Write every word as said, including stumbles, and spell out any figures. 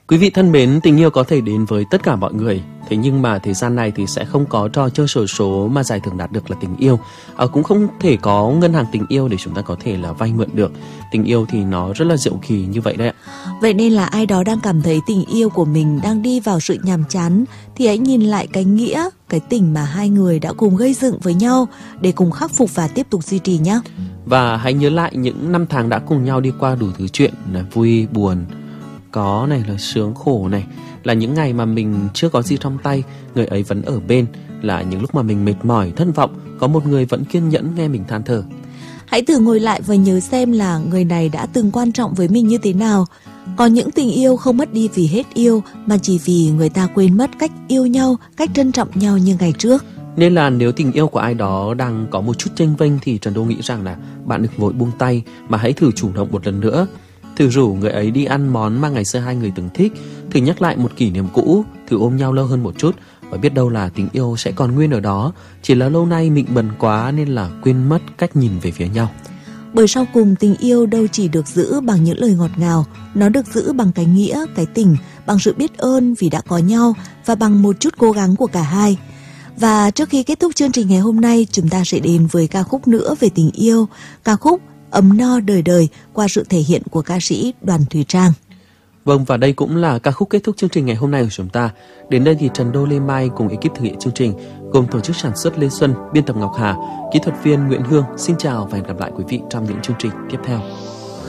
Quý vị thân mến, tình yêu có thể đến với tất cả mọi người. Thế nhưng mà thời gian này thì sẽ không có trò chơi xổ số mà giải thưởng đạt được là tình yêu. À, cũng không thể có ngân hàng tình yêu để chúng ta có thể là vay mượn được. Tình yêu thì nó rất là diệu kỳ như vậy đấy ạ. Vậy nên là ai đó đang cảm thấy tình yêu của mình đang đi vào sự nhàm chán thì hãy nhìn lại cái nghĩa, cái tình mà hai người đã cùng gây dựng với nhau để cùng khắc phục và tiếp tục duy trì nhé. Và hãy nhớ lại những năm tháng đã cùng nhau đi qua đủ thứ chuyện là vui, buồn, có này, là sướng, khổ này, là những ngày mà mình chưa có gì trong tay, người ấy vẫn ở bên, là những lúc mà mình mệt mỏi, thất vọng, có một người vẫn kiên nhẫn nghe mình than thở. Hãy thử ngồi lại và nhớ xem là người này đã từng quan trọng với mình như thế nào. Có những tình yêu không mất đi vì hết yêu, mà chỉ vì người ta quên mất cách yêu nhau, cách trân trọng nhau như ngày trước. Nên là nếu tình yêu của ai đó đang có một chút chênh vênh thì Trần Đô nghĩ rằng là bạn đừng vội buông tay, mà hãy thử chủ động một lần nữa. Thử rủ người ấy đi ăn món mà ngày xưa hai người từng thích, thử nhắc lại một kỷ niệm cũ, thử ôm nhau lâu hơn một chút, và biết đâu là tình yêu sẽ còn nguyên ở đó. Chỉ là lâu nay mình bận quá nên là quên mất cách nhìn về phía nhau. Bởi sau cùng tình yêu đâu chỉ được giữ bằng những lời ngọt ngào, nó được giữ bằng cái nghĩa, cái tình, bằng sự biết ơn vì đã có nhau và bằng một chút cố gắng của cả hai. Và trước khi kết thúc chương trình ngày hôm nay, chúng ta sẽ đến với ca khúc nữa về tình yêu, ca khúc Ấm no đời đời qua sự thể hiện của ca sĩ Đoàn Thùy Trang. Vâng, và đây cũng là ca khúc kết thúc chương trình ngày hôm nay của chúng ta. Đến đây thì Trần Đô, Lê Mai cùng ekip thực hiện chương trình gồm tổ chức sản xuất Lê Xuân, biên tập Ngọc Hà, kỹ thuật viên Nguyễn Hương xin chào và hẹn gặp lại quý vị trong những chương trình tiếp theo.